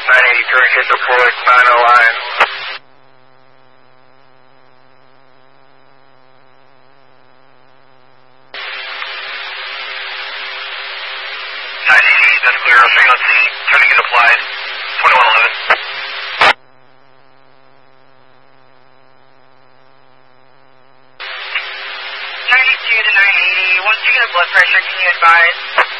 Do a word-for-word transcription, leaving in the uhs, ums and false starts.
nine eighty, current hit deployed, nine oh line. nine eighty, that's clear, I'll show you on C, trying to get applied, twenty-one eleven. ninety-two to nine eighty, once you get a blood pressure, can you advise?